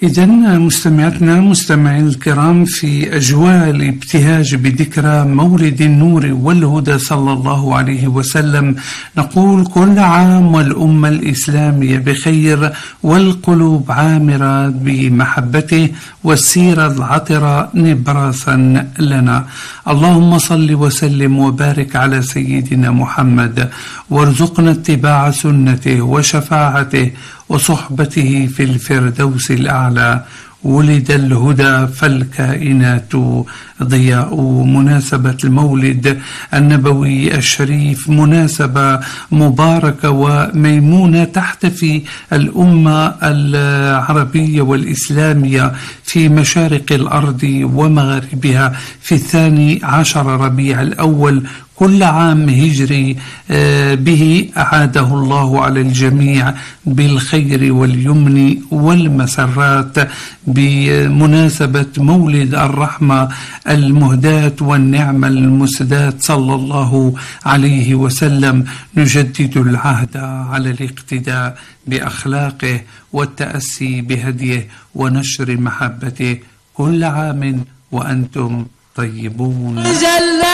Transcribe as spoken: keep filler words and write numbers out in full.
إذا مستمعتنا مستمعي الكرام، في أجواء الابتهاج بذكرى مولد النور والهدى صلى الله عليه وسلم، نقول كل عام والأمة الإسلامية بخير والقلوب عامرة بمحبته والسيرة العطرة نبراسا لنا. اللهم صل وسلم وبارك على سيدنا محمد، وارزقنا اتباع سنته وشفاعته وصحبته في الفردوس الأعلى. ولد الهدى فالكائنات ضياء. مناسبة المولد النبوي الشريف مناسبة مباركة وميمونة تحتفي الأمة العربية والإسلامية في مشارق الأرض ومغاربها في الثاني عشر ربيع الأول كل عام هجري، به أعاده الله على الجميع بالخير واليمن والمسرات بمناسبة مولد الرحمة المهداة والنعمة المسداة صلى الله عليه وسلم. نجدد العهد على الاقتداء بأخلاقه والتأسي بهديه ونشر محبته. كل عام وأنتم طيبون.